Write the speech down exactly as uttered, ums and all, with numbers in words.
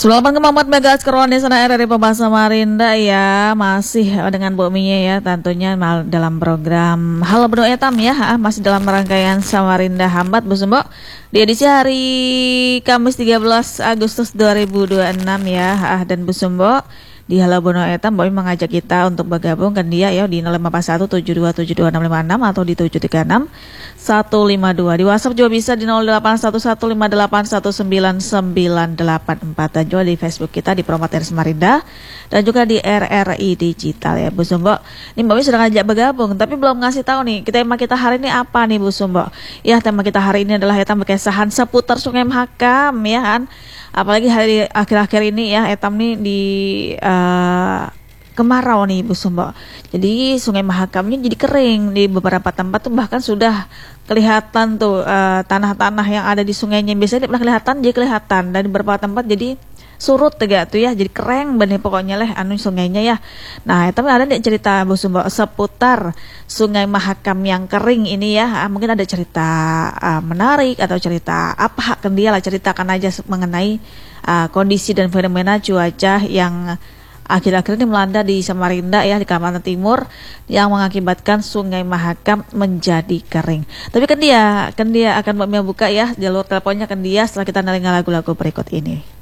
Selamat Muhammad Megas Kerwani sana R R I Pembahasa Samarinda ya, masih dengan Bu Mie ya tentunya dalam program Halo Bro Etam ya, masih dalam rangkaian Samarinda Hambat Bu Sumbo di edisi hari Kamis tiga belas Agustus dua ribu dua puluh enam ya, dan Bu Sumbo di Halo Bono Etam Boy mengajak kita untuk bergabung kan dia ya di nol lima empat satu tujuh dua tujuh dua enam lima enam atau di tujuh tiga enam satu lima dua. Di WhatsApp juga bisa di nol delapan satu satu lima delapan satu sembilan sembilan delapan empat, dan juga di Facebook kita di Promoter Samarinda dan juga di R R I Digital ya Bu Sumbo. Ini Mbak Mi sudah ngajak bergabung tapi belum ngasih tahu nih tema kita hari ini apa nih Bu Sumbo. Ya, tema kita hari ini adalah etam berkesahan seputar Sungai Mahakam ya kan. Apalagi hari akhir-akhir ini ya etam nih di uh, kemarau nih Bu Sumbo. Jadi Sungai Mahakamnya jadi kering di beberapa tempat tuh, bahkan sudah kelihatan tuh uh, tanah-tanah yang ada di sungainya biasanya tidak pernah kelihatan jadi kelihatan, dan di beberapa tempat jadi surut juga tuh ya, jadi kering benih pokoknya leh anu sungainya ya. Nah, tapi ada nih cerita Bu Sumbo seputar Sungai Mahakam yang kering ini ya. Mungkin ada cerita uh, menarik atau cerita apa kan dia lah, ceritakan aja mengenai uh, kondisi dan fenomena cuaca yang akhir-akhir ini melanda di Samarinda ya, di Kalimantan Timur, yang mengakibatkan Sungai Mahakam menjadi kering. Tapi kan dia, kan dia akan membuka ya jalur teleponnya kan dia setelah kita dengar lagu-lagu berikut ini.